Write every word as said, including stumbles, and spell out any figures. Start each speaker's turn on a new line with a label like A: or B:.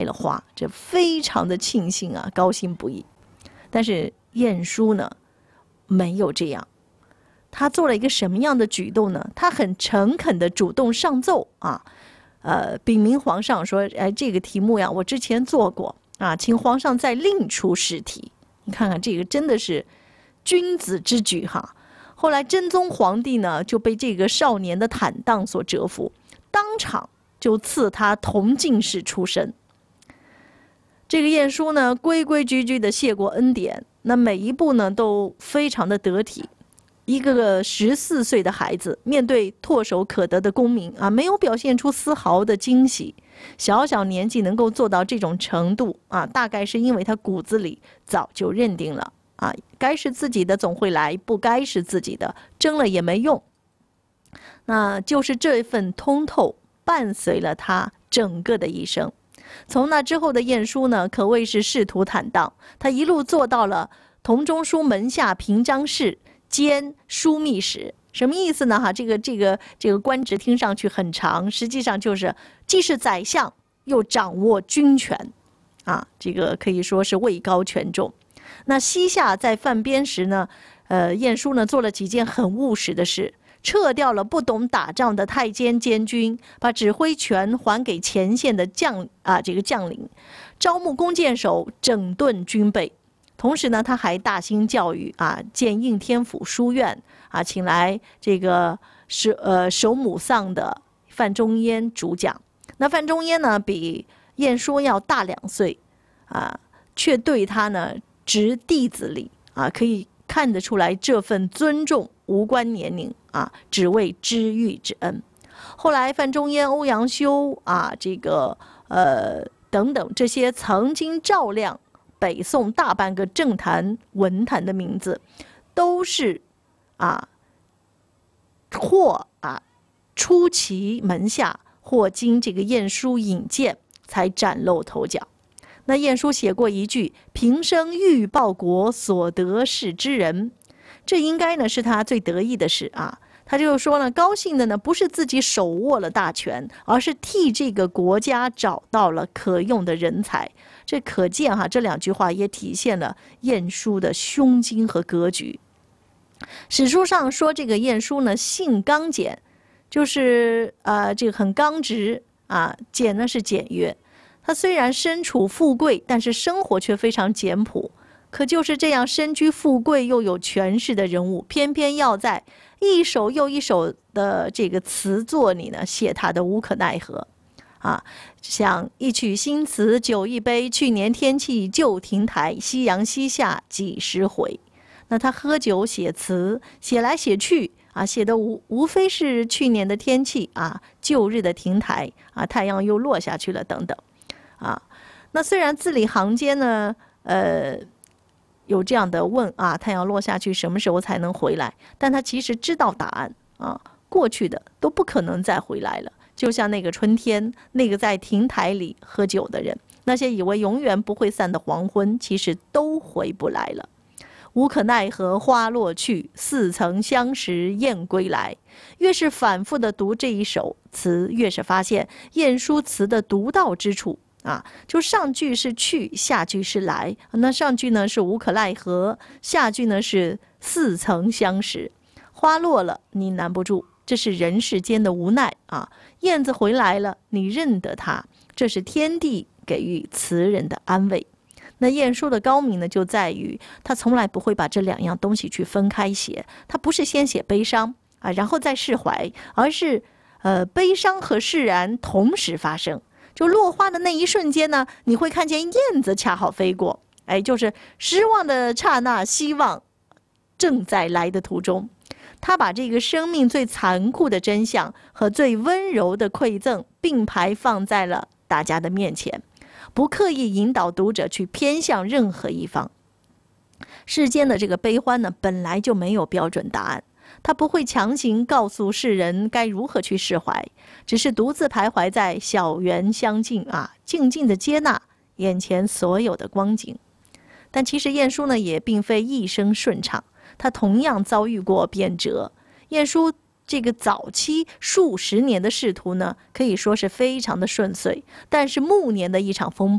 A: 了花，这非常的庆幸啊，高兴不已。但是晏殊呢，没有这样。他做了一个什么样的举动呢？他很诚恳的主动上奏啊，呃，禀明皇上说，哎，这个题目呀，我之前做过啊，请皇上再另出试题。你看看这个真的是君子之举哈。后来真宗皇帝呢，就被这个少年的坦荡所折服，当场就赐他同进士出身。这个晏殊呢，规规矩矩的谢过恩典，那每一步呢都非常的得体。一个个十四岁的孩子，面对唾手可得的功名啊，没有表现出丝毫的惊喜。小小年纪能够做到这种程度啊，大概是因为他骨子里早就认定了啊，该是自己的总会来，不该是自己的争了也没用。那就是这份通透伴随了他整个的一生。从那之后的晏殊呢，可谓是仕途坦荡，他一路做到了同中书门下平章事兼枢密使。什么意思呢？哈，这个这个这个官职听上去很长，实际上就是既是宰相，又掌握军权，啊，这个可以说是位高权重。那西夏在犯边时呢，呃，晏殊呢做了几件很务实的事，撤掉了不懂打仗的太监监军，把指挥权还给前线的将啊这个将领，招募弓箭手，整顿军备。同时呢，他还大兴教育啊，建应天府书院啊，请来这个是呃守母丧的范仲淹主讲。那范仲淹呢，比晏殊要大两岁啊，却对他呢执弟子礼啊，可以看得出来这份尊重无关年龄啊，只为知遇之恩。后来范仲淹、欧阳修啊，这个呃等等这些曾经照亮北宋大半个政坛文坛的名字，都是啊或啊出其门下，或经这个晏殊引荐才崭露头角。那晏殊写过一句“平生欲报国，所得是之人”，这应该呢是他最得意的事啊。他就说呢，高兴的呢不是自己手握了大权，而是替这个国家找到了可用的人才。这可见哈，这两句话也体现了晏殊的胸襟和格局。史书上说这个晏殊呢性刚简，就是呃这个很刚直啊，简呢是简约。他虽然身处富贵，但是生活却非常简朴。可就是这样身居富贵又有权势的人物，偏偏要在一首又一首的这个词作里呢写他的无可奈何啊，像一曲新词酒一杯，去年天气旧亭台，夕阳西下几时回。那他喝酒写词，写来写去啊，写的无无非是去年的天气啊，旧日的亭台啊，太阳又落下去了等等啊。那虽然字里行间呢，呃。有这样的问啊，太阳落下去什么时候才能回来？但他其实知道答案啊，过去的都不可能再回来了。就像那个春天，那个在亭台里喝酒的人，那些以为永远不会散的黄昏，其实都回不来了。无可奈何花落去，似曾相识燕归来。越是反复的读这一首词，越是发现晏殊词的独到之处。啊，就上句是去，下句是来。那上句呢是无可奈何，下句呢是似曾相识。花落了，你难不住，这是人世间的无奈啊。燕子回来了，你认得它，这是天地给予词人的安慰。那晏殊的高明呢，就在于他从来不会把这两样东西去分开写。他不是先写悲伤啊，然后再释怀，而是呃悲伤和释然同时发生。就落花的那一瞬间呢，你会看见燕子恰好飞过，哎，就是失望的刹那，希望正在来的途中。他把这个生命最残酷的真相和最温柔的馈赠并排放在了大家的面前，不刻意引导读者去偏向任何一方。世间的这个悲欢呢，本来就没有标准答案。他不会强行告诉世人该如何去释怀，只是独自徘徊在小园相近啊，静静的接纳眼前所有的光景。但其实晏殊呢，也并非一生顺畅，他同样遭遇过变折。晏殊这个早期数十年的仕途呢，可以说是非常的顺遂，但是暮年的一场风